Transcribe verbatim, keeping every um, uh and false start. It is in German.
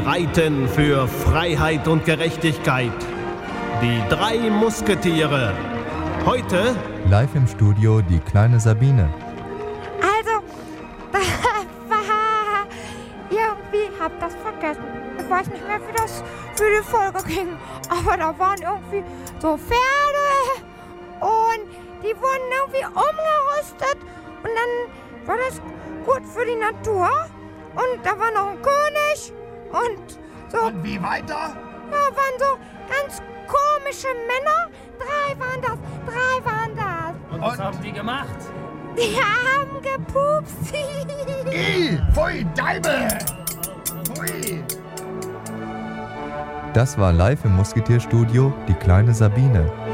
streiten für Freiheit und Gerechtigkeit. Die drei Musketiere. Heute live im Studio die kleine Sabine. Also, irgendwie hab das vergessen. Ich weiß nicht mehr, wie das für die Folge ging. Aber da waren irgendwie so Pferde und die wurden irgendwie umgerüstet. Und dann war das gut für die Natur. Und da war noch ein König und so. Und wie weiter? Da waren so ganz komische Männer. Drei waren das, drei waren das. Und was und? haben die gemacht? Die haben gepupst. Ih, pfui, Deibel! Pfui! Das war live im Musketierstudio die kleine Sabine.